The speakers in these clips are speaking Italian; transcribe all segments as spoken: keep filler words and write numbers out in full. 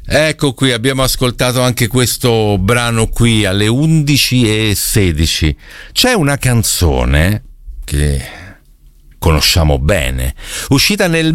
Ecco qui, abbiamo ascoltato anche questo brano qui alle undici e sedici. C'è una canzone che conosciamo bene, uscita nel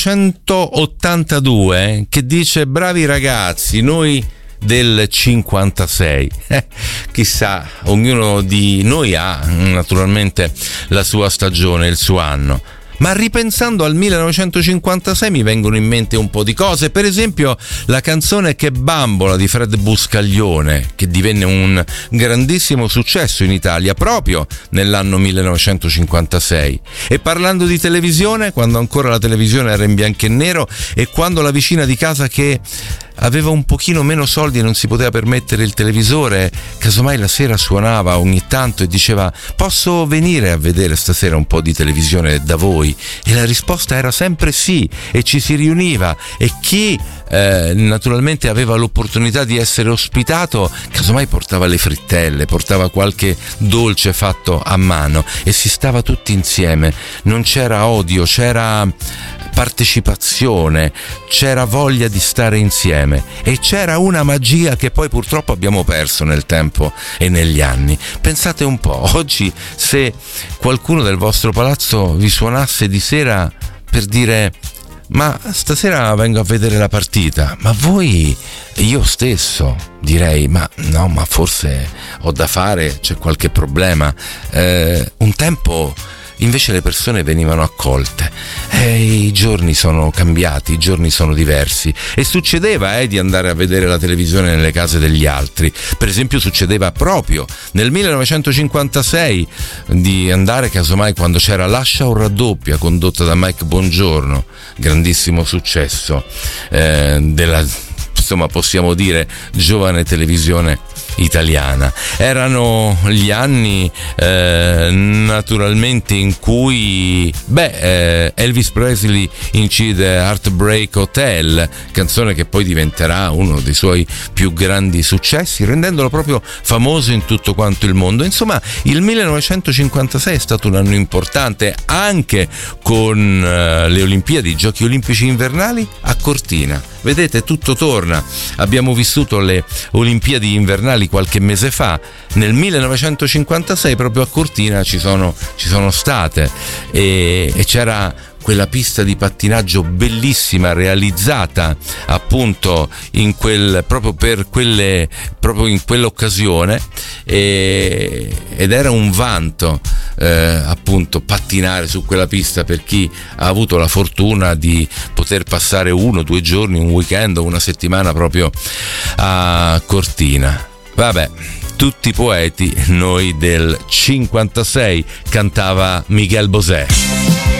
millenovecentottantadue, che dice: bravi ragazzi, noi del cinquantasei. Eh, chissà, ognuno di noi ha naturalmente la sua stagione, il suo anno. Ma ripensando al millenovecentocinquantasei mi vengono in mente un po' di cose, per esempio la canzone Che bambola di Fred Buscaglione, che divenne un grandissimo successo in Italia proprio nell'anno millenovecentocinquantasei. E parlando di televisione, quando ancora la televisione era in bianco e nero e quando la vicina di casa che aveva un pochino meno soldi e non si poteva permettere il televisore, casomai la sera suonava ogni tanto e diceva: posso venire a vedere stasera un po' di televisione da voi? E la risposta era sempre sì, e ci si riuniva, e chi eh, naturalmente aveva l'opportunità di essere ospitato casomai portava le frittelle, portava qualche dolce fatto a mano e si stava tutti insieme. Non c'era odio, c'era partecipazione, c'era voglia di stare insieme e c'era una magia che poi purtroppo abbiamo perso nel tempo e negli anni. Pensate un po', oggi se qualcuno del vostro palazzo vi suonasse di sera per dire: ma stasera vengo a vedere la partita, ma voi, io stesso direi: ma no, ma forse ho da fare, c'è qualche problema. Eh, un tempo invece le persone venivano accolte. Eh, i giorni sono cambiati, i giorni sono diversi e succedeva eh, di andare a vedere la televisione nelle case degli altri. Per esempio succedeva proprio nel millenovecentocinquantasei di andare casomai quando c'era Lascia un raddoppia condotta da Mike Bongiorno, grandissimo successo eh, della, insomma, possiamo dire, giovane televisione italiana. Erano gli anni eh, naturalmente in cui beh eh, Elvis Presley incide Heartbreak Hotel, canzone che poi diventerà uno dei suoi più grandi successi, rendendolo proprio famoso in tutto quanto il mondo. Insomma, il millenovecentocinquantasei è stato un anno importante, anche con eh, le Olimpiadi, i Giochi Olimpici Invernali a Cortina. Vedete, tutto torna. Abbiamo vissuto le Olimpiadi invernali qualche mese fa. Nel millenovecentocinquantasei proprio a Cortina ci sono, ci sono state e, e c'era quella pista di pattinaggio bellissima realizzata appunto in quel, proprio per quelle, proprio in quell'occasione, e, ed era un vanto eh, appunto pattinare su quella pista per chi ha avuto la fortuna di poter passare uno, due giorni, un weekend o una settimana proprio a Cortina. Vabbè, tutti poeti, noi del cinquantasei, cantava Miguel Bosé.